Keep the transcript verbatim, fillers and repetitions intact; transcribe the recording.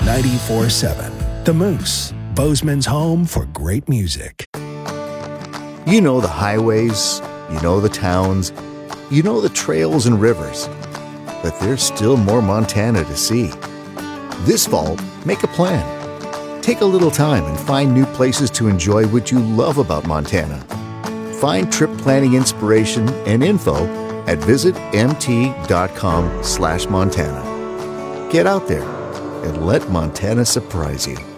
ninety-four seven. The Moose, Bozeman's home for great music. You know the highways, you know the towns, you know the trails and rivers. But there's still more Montana to see. This fall, make a plan. Take a little time and find new places to enjoy what you love about Montana. Find trip planning inspiration and info at visitmt.com slash Montana. Get out there and let Montana surprise you.